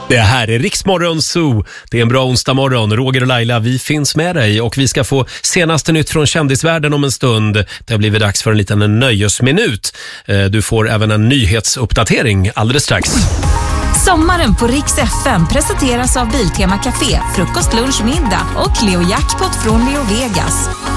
Det här är Riksmorgon Zoo. Det är en bra onsdag morgon. Roger och Laila, vi finns med dig och vi ska få senaste nytt från kändisvärlden om en stund. Det har blivit dags för en liten nöjesminut. Du får även en nyhetsuppdatering alldeles strax. Sommaren på Rix FM presenteras av Biltema Café, frukost, lunch, middag och Leo Jackpot från Leo Vegas.